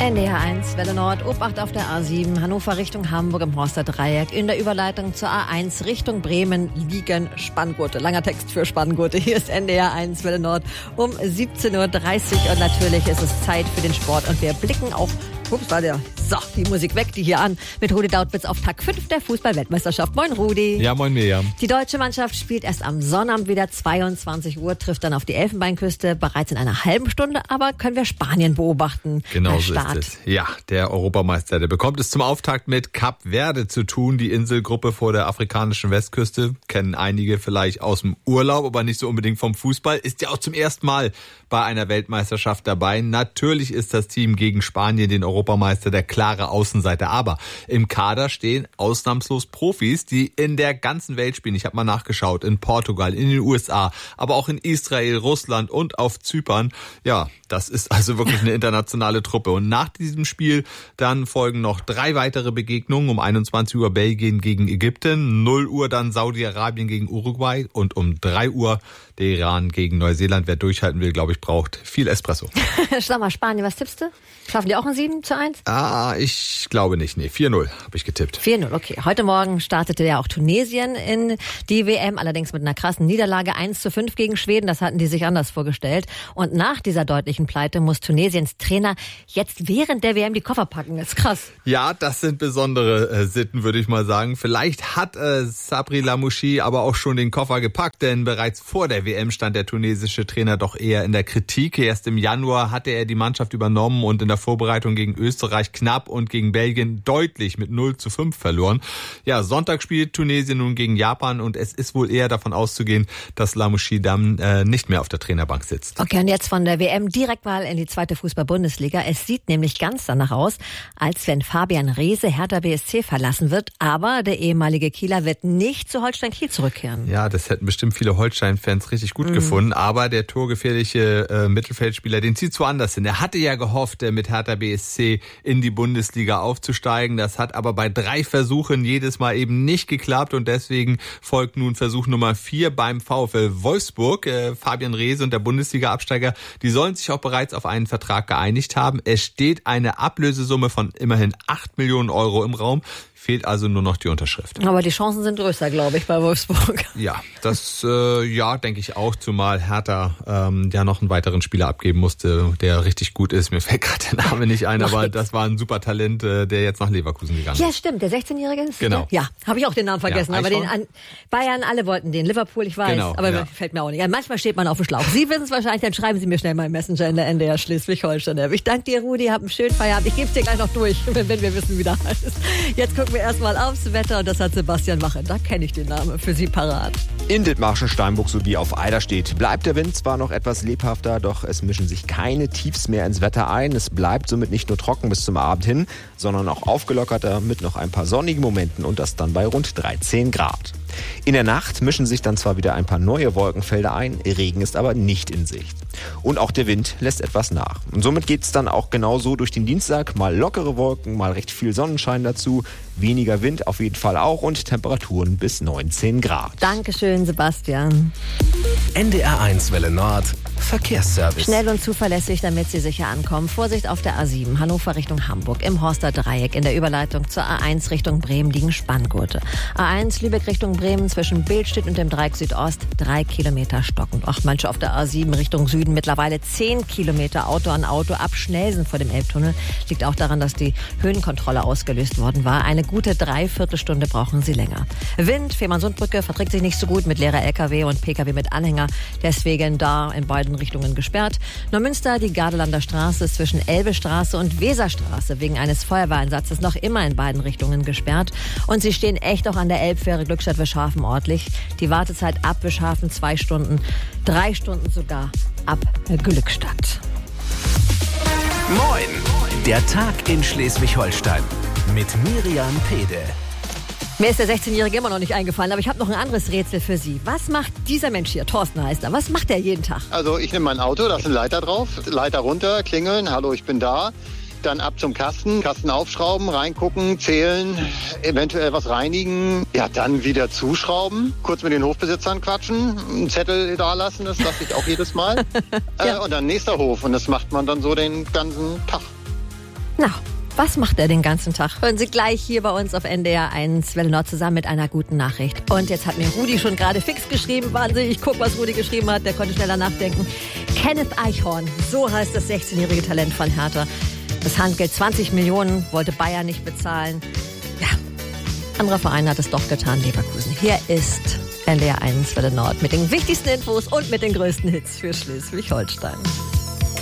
NDR 1, Welle Nord, Obacht auf der A7, Hannover Richtung Hamburg im Horster Dreieck. In der Überleitung zur A1 Richtung Bremen liegen Spanngurte. Langer Text für Spanngurte. Hier ist NDR 1, Welle Nord um 17.30 Uhr. Und natürlich ist es Zeit für den Sport. Und wir blicken auf, die Musik weg, die hier an, mit Rudi Dautwitz auf Tag 5 der Fußball-Weltmeisterschaft. Moin Rudi. Ja, moin Miriam. Die deutsche Mannschaft spielt erst am Sonnabend wieder 22 Uhr, trifft dann auf die Elfenbeinküste bereits in einer halben Stunde, aber können wir Spanien beobachten. Genau so ist es. Ja, der Europameister, der bekommt es zum Auftakt mit Kap Verde zu tun, die Inselgruppe vor der afrikanischen Westküste. Kennen einige vielleicht aus dem Urlaub, aber nicht so unbedingt vom Fußball. Ist ja auch zum ersten Mal bei einer Weltmeisterschaft dabei. Natürlich ist das Team gegen Spanien, den Europameister, der klare Außenseiter. Aber im Kader stehen ausnahmslos Profis, die in der ganzen Welt spielen. Ich habe mal nachgeschaut, in Portugal, in den USA, aber auch in Israel, Russland und auf Zypern. Ja, das ist also wirklich eine internationale Truppe. Und nach diesem Spiel dann folgen noch 3 weitere Begegnungen. Um 21 Uhr Belgien gegen Ägypten, 0 Uhr dann Saudi-Arabien gegen Uruguay und um 3 Uhr der Iran gegen Neuseeland. Wer durchhalten will, glaube ich, braucht viel Espresso. Schau mal, Spanien, was tippst du? Schaffen die auch ein 7:1? Ich glaube nicht. Nee, 4-0 habe ich getippt. 4-0, okay. Heute Morgen startete ja auch Tunesien in die WM, allerdings mit einer krassen Niederlage 1:5 gegen Schweden. Das hatten die sich anders vorgestellt. Und nach dieser deutlichen Pleite muss Tunesiens Trainer jetzt während der WM die Koffer packen. Das ist krass. Ja, das sind besondere Sitten, würde ich mal sagen. Vielleicht hat Sabri Lamouchi aber auch schon den Koffer gepackt, denn bereits vor der WM stand der tunesische Trainer doch eher in der Kritik. Erst im Januar hatte er die Mannschaft übernommen und in der Vorbereitung gegen Österreich knapp und gegen Belgien deutlich mit 0:5 verloren. Ja, Sonntag spielt Tunesien nun gegen Japan und es ist wohl eher davon auszugehen, dass Lamouchi dann nicht mehr auf der Trainerbank sitzt. Okay, und jetzt von der WM direkt mal in die zweite Fußball-Bundesliga. Es sieht nämlich ganz danach aus, als wenn Fabian Reese Hertha BSC verlassen wird, aber der ehemalige Kieler wird nicht zu Holstein Kiel zurückkehren. Ja, das hätten bestimmt viele Holstein-Fans richtig gut gefunden, aber der torgefährliche Mittelfeldspieler, den zieht's woanders hin. Er hatte ja gehofft, mit Hertha BSC in die Bundesliga aufzusteigen. Das hat aber bei 3 Versuchen jedes Mal eben nicht geklappt und deswegen folgt nun Versuch Nummer 4 beim VfL Wolfsburg. Fabian Reese und der Bundesliga-Absteiger, die sollen sich auch bereits auf einen Vertrag geeinigt haben. Es steht eine Ablösesumme von immerhin 8 Millionen Euro im Raum. Fehlt also nur noch die Unterschrift. Aber die Chancen sind größer, glaube ich, bei Wolfsburg. Ja, das denke ich auch, zumal Hertha ja noch einen weiteren Spieler abgeben musste, der richtig gut ist. Mir fällt gerade der Name nicht ein, aber das war ein super Talent, der jetzt nach Leverkusen gegangen ist. Ja, stimmt, der 16-Jährige ist? Genau. Ja, habe ich auch den Namen vergessen, aber den Bayern, alle wollten den. Liverpool, ich weiß, genau, aber fällt mir auch nicht. Ja, manchmal steht man auf dem Schlauch. Sie wissen es wahrscheinlich, dann schreiben Sie mir schnell mal im Messenger in der NDR Schleswig-Holstein. Ich danke dir, Rudi, hab einen schönen Feierabend. Ich gebe es dir gleich noch durch, wenn wir wissen, wie der heißt. Jetzt gucken wir erstmal aufs Wetter und das hat Sebastian Mache. Da kenne ich den Namen für Sie parat. In Dithmarschen, Steinburg sowie auf Eiderstedt bleibt der Wind zwar noch etwas lebhafter, doch es mischen sich keine Tiefs mehr ins Wetter ein. Es bleibt somit nicht nur trocken bis zum Abend hin, sondern auch aufgelockerter mit noch ein paar sonnigen Momenten und das dann bei rund 13 Grad. In der Nacht mischen sich dann zwar wieder ein paar neue Wolkenfelder ein, Regen ist aber nicht in Sicht. Und auch der Wind lässt etwas nach. Und somit geht es dann auch genauso durch den Dienstag. Mal lockere Wolken, mal recht viel Sonnenschein dazu, weniger Wind auf jeden Fall auch und Temperaturen bis 19 Grad. Dankeschön, Sebastian. NDR 1 Welle Nord, Verkehrsservice. Schnell und zuverlässig, damit Sie sicher ankommen. Vorsicht auf der A7, Hannover Richtung Hamburg, im Horster Dreieck. In der Überleitung zur A1 Richtung Bremen liegen Spanngurte. A1 Lübeck Richtung Bremen zwischen Billstedt und dem Dreieck Südost 3 Kilometer stockend. Ach, manche auf der A7 Richtung Süden mittlerweile 10 Kilometer Auto an Auto ab Schnelsen vor dem Elbtunnel. Liegt auch daran, dass die Höhenkontrolle ausgelöst worden war. Eine gute Dreiviertelstunde brauchen Sie länger. Wind, Fehmarnsundbrücke verträgt sich nicht so gut mit leerer LKW und PKW mit Anhänger. Deswegen da in beiden Richtungen gesperrt. Neumünster, die Gardelanda Straße zwischen Elbestraße und Weserstraße wegen eines Feuerwehreinsatzes noch immer in beiden Richtungen gesperrt. Und Sie stehen echt auch an der Elbfähre Glückstadt-Wischhafen ordentlich. Die Wartezeit ab Wischhafen 2 Stunden, 3 Stunden sogar ab Glückstadt. Moin, der Tag in Schleswig-Holstein mit Miriam Pede. Mir ist der 16-Jährige immer noch nicht eingefallen, aber ich habe noch ein anderes Rätsel für Sie. Was macht dieser Mensch hier, Thorsten heißt er, was macht er jeden Tag? Also ich nehme mein Auto, da ist ein Leiter drauf, Leiter runter, klingeln, hallo, ich bin da. Dann ab zum Kasten aufschrauben, reingucken, zählen, eventuell was reinigen. Ja, dann wieder zuschrauben, kurz mit den Hofbesitzern quatschen, einen Zettel da lassen, das lasse ich auch jedes Mal. Ja. Und dann nächster Hof und das macht man dann so den ganzen Tag. Na, was macht er den ganzen Tag? Hören Sie gleich hier bei uns auf NDR 1 Welle Nord zusammen mit einer guten Nachricht. Und jetzt hat mir Rudi schon gerade fix geschrieben. Wahnsinn, ich guck, was Rudi geschrieben hat. Der konnte schneller nachdenken. Kenneth Eichhorn, so heißt das 16-jährige Talent von Hertha. Das Handgeld 20 Millionen wollte Bayern nicht bezahlen. Ja, anderer Verein hat es doch getan, Leverkusen. Hier ist NDR 1 Welle Nord mit den wichtigsten Infos und mit den größten Hits für Schleswig-Holstein.